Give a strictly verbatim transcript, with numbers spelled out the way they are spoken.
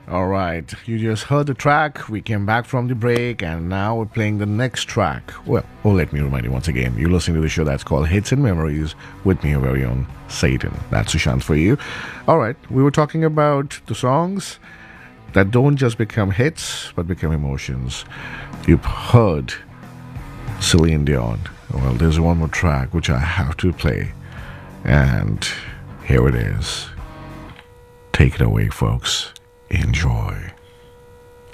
All right, you just heard the track. We came back from the break, and now we're playing the next track. Well, oh, let me remind you once again. You're listening to the show that's called Hits and Memories with me, your very own Satan. That's Sushant for you. All right, we were talking about the songs that don't just become hits, but become emotions. You've heard Celine Dion. Well, there's one more track which I have to play, and here it is. Take it away, folks. Enjoy.